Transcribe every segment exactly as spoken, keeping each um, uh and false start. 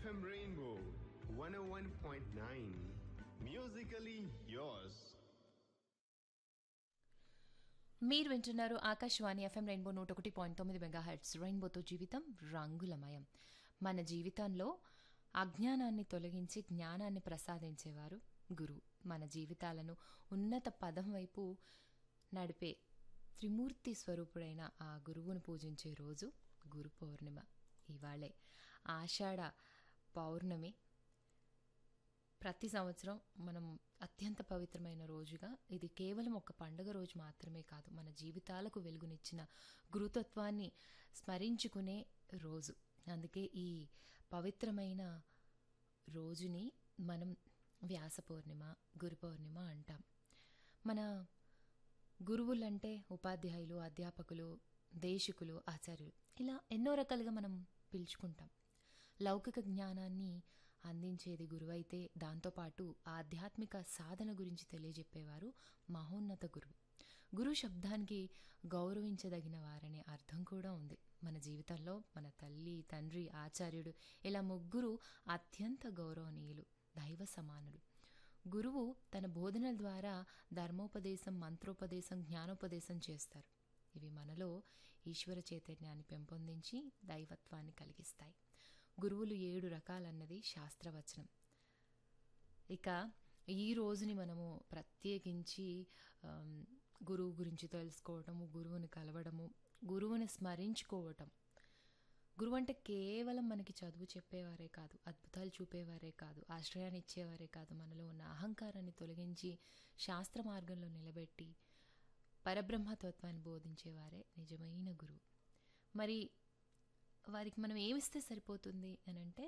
F M Rainbow one oh one point nine. Musically yours. మీరు వింటున్నారు Akashvani FM rainbow నూట ఒకటి పాయింట్ తొమ్మిది మెగా హెర్ట్స్. రెయిన్బోతో జీవితం రంగులమయం. మన జీవితంలో అజ్ఞానాన్ని తొలగించి జ్ఞానాన్ని ప్రసాదించేవారు గురువు. మన జీవితాలను ఉన్నత పదం వైపు నడిపే త్రిమూర్తి స్వరూపుడైన ఆ గురువును పూజించే రోజు గురు పౌర్ణిమ. ఇవాళే ఆషాఢ పౌర్ణమి. ప్రతి సంవత్సరం మనం అత్యంత పవిత్రమైన రోజుగా, ఇది కేవలం ఒక పండుగ రోజు మాత్రమే కాదు, మన జీవితాలకు వెలుగునిచ్చిన గురుతత్వాన్ని స్మరించుకునే రోజు. అందుకే ఈ పవిత్రమైన రోజుని మనం వ్యాస పౌర్ణిమ, గురు పౌర్ణిమ అంటాం. మన గురువులంటే ఉపాధ్యాయులు, అధ్యాపకులు, దేశికులు, ఆచార్యులు, ఇలా ఎన్నో రకాలుగా మనం పిలుచుకుంటాం. లౌకిక జ్ఞానాన్ని అందించేది గురువైతే దాంతోపాటు ఆధ్యాత్మిక సాధన గురించి తెలియజెప్పేవారు మహోన్నత గురువు. గురు శబ్దానికి గౌరవించదగిన వారనే అర్థం కూడా ఉంది. మన జీవితంలో మన తల్లి, తండ్రి, ఆచార్యుడు, ఇలా ముగ్గురు అత్యంత గౌరవనీయులు, దైవ సమానులు. గురువు తన బోధనల ద్వారా ధర్మోపదేశం, మంత్రోపదేశం, జ్ఞానోపదేశం చేస్తారు. ఇవి మనలో ఈశ్వర చైతన్యాన్ని పెంపొందించి దైవత్వాన్ని కలిగిస్తాయి. గురువులు ఏడు రకాలన్నది శాస్త్రవచనం. ఇక ఈ రోజుని మనము ప్రత్యేకించి గురువు గురించి తెలుసుకోవటము, గురువుని కలవడము, గురువుని స్మరించుకోవటం. గురువు అంటే కేవలం మనకి చదువు చెప్పేవారే కాదు, అద్భుతాలు చూపేవారే కాదు, ఆశ్రయాన్ని ఇచ్చేవారే కాదు, మనలో ఉన్న అహంకారాన్ని తొలగించి శాస్త్ర మార్గంలో నిలబెట్టి పరబ్రహ్మతత్వాన్ని బోధించేవారే నిజమైన గురువు. మరి వారికి మనం ఏమిస్తే సరిపోతుంది అని అంటే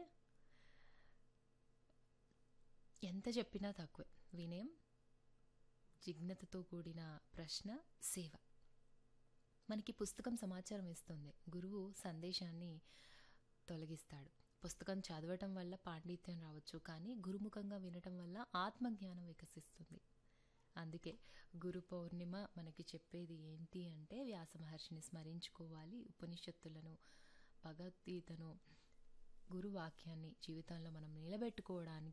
ఎంత చెప్పినా తక్కువే. వినయం, జిజ్ఞతతో కూడిన ప్రశ్న, సేవ. మనకి పుస్తకం సమాచారం ఇస్తుంది, గురువు సందేశాన్ని తొలగిస్తాడు. పుస్తకం చదవటం వల్ల పాండిత్యం రావచ్చు, కానీ గురుముఖంగా వినటం వల్ల ఆత్మజ్ఞానం వికసిస్తుంది. అందుకే గురు పౌర్ణిమ మనకి చెప్పేది ఏంటి అంటే వ్యాస మహర్షిని స్మరించుకోవాలి, ఉపనిషత్తులను, భగవద్గీతను, గురువాక్యాన్ని జీవితంలో మనం నిలబెట్టుకోవడానికి